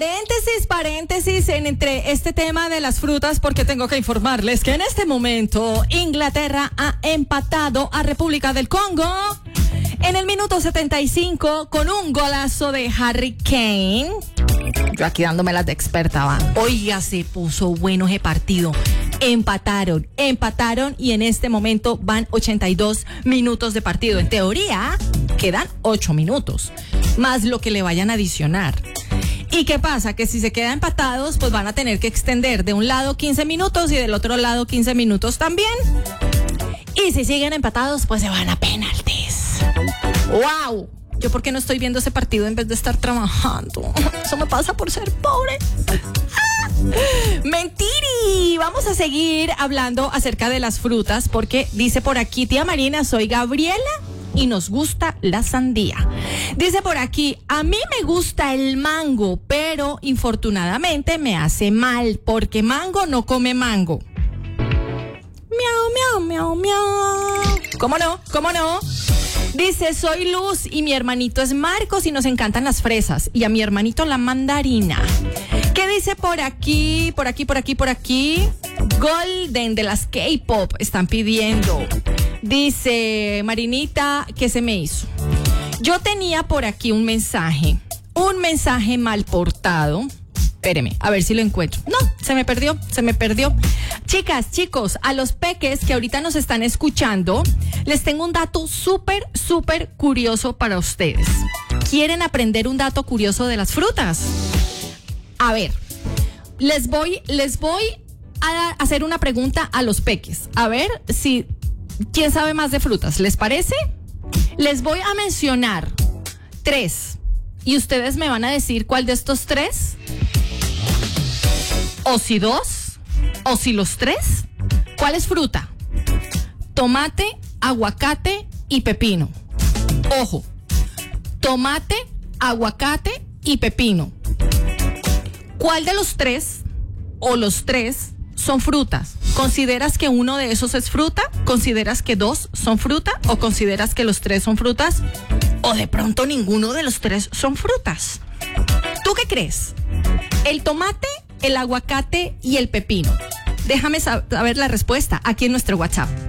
Paréntesis entre este tema de las frutas, porque tengo que informarles que en este momento Inglaterra ha empatado a República del Congo en el minuto 75 con un golazo de Harry Kane. Yo aquí dándomelas de experta, va. Oiga, se puso bueno ese partido. Empataron y en este momento van 82 minutos de partido. En teoría, quedan 8 minutos, más lo que le vayan a adicionar. ¿Y qué pasa? Que si se quedan empatados, pues van a tener que extender de un lado 15 minutos y del otro lado 15 minutos también. Y si siguen empatados, pues se van a penaltis. ¡Wow! ¿Yo por qué no estoy viendo ese partido en vez de estar trabajando? Eso me pasa por ser pobre. ¡Mentiri! Vamos a seguir hablando acerca de las frutas porque dice por aquí, tía Marina, soy Gabriela y nos gusta la sandía. Dice por aquí, a mí me gusta el mango, pero infortunadamente me hace mal porque mango no come mango. Miau, miau, miau, miau. ¿Cómo no? ¿Cómo no? Dice, soy Luz y mi hermanito es Marcos y nos encantan las fresas. Y a mi hermanito la mandarina. ¿Qué dice por aquí? Por aquí. Golden de las K-pop están pidiendo. Dice, Marinita, ¿qué se me hizo? Yo tenía por aquí un mensaje mal portado. Espéreme, a ver si lo encuentro. No, se me perdió. Chicas, chicos, a los peques que ahorita nos están escuchando, les tengo un dato súper curioso para ustedes. ¿Quieren aprender un dato curioso de las frutas? A ver, les voy a hacer una pregunta a los peques. A ver si quién sabe más de frutas. ¿Les parece? Les voy a mencionar 3 y ustedes me van a decir cuál de estos 3. O si 2, o si los 3. ¿Cuál es fruta? Tomate, aguacate y pepino. Ojo, tomate, aguacate y pepino. ¿Cuál de los 3 o los 3 son frutas? ¿Consideras que uno de esos es fruta? ¿Consideras que 2 son fruta? ¿O consideras que los 3 son frutas? ¿O de pronto ninguno de los 3 son frutas? ¿Tú qué crees? El tomate, el aguacate y el pepino. Déjame saber la respuesta aquí en nuestro WhatsApp.